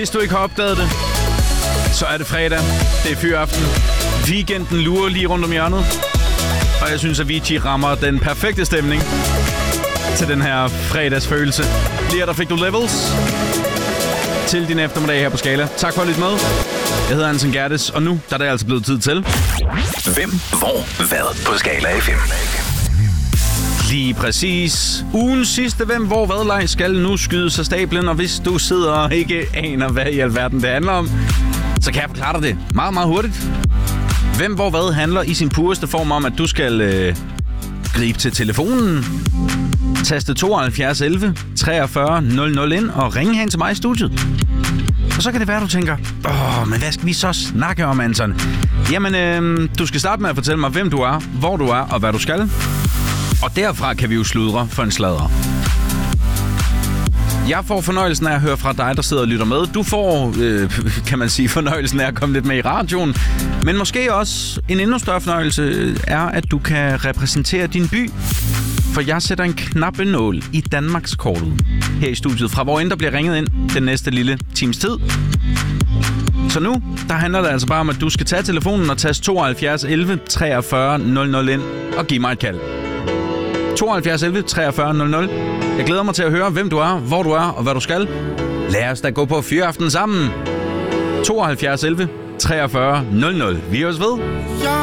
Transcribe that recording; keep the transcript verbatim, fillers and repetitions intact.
Hvis du ikke har opdaget det, så er det fredag. Det er fyraften. Weekenden lurer lige rundt om hjørnet. Og jeg synes, at Avicii rammer den perfekte stemning til den her fredagsfølelse. Lige der fik du Levels til din eftermiddag her på Skala. Tak for at lytte med. Jeg hedder Hansen Gerdes, og nu der er det altså blevet tid til. Hvem, hvor, hvad på Skala F M. Lige præcis. Ugens sidste Hvem, hvor, hvad leg skal nu skyde sig stablen, og hvis du sidder og ikke aner, hvad i alverden det handler om, så kan jeg forklare dig det meget, meget hurtigt. Hvem, hvor, hvad handler i sin pureste form om, at du skal øh, gribe til telefonen, taste tooghalvfjerds elleve treogfyrre nul nul ind og ringe hen til mig i studiet. Og så kan det være, du tænker, åh, men hvad skal vi så snakke om, Anton? Jamen, øh, du skal starte med at fortælle mig, hvem du er, hvor du er og hvad du skal. Og derfra kan vi jo sludre for en sladder. Jeg får fornøjelsen af at høre fra dig, der sidder og lytter med. Du får, øh, kan man sige, fornøjelsen af at komme lidt med i radioen. Men måske også en endnu større fornøjelse er, at du kan repræsentere din by. For jeg sætter en knappenål i Danmarks kortet her i studiet, fra hvor end der bliver ringet ind den næste lille times tid. Så nu, der handler det altså bare om, at du skal tage telefonen og taste tooghalvfjerds elleve treogfyrre nul nul ind og give mig et kald. tooghalvfjerds elleve treogfyrre nul nul. Jeg glæder mig til at høre, hvem du er, hvor du er og hvad du skal. Lad os da gå på fyraften sammen. tooghalvfjerds elleve treogfyrre nul nul. Vi høres ved.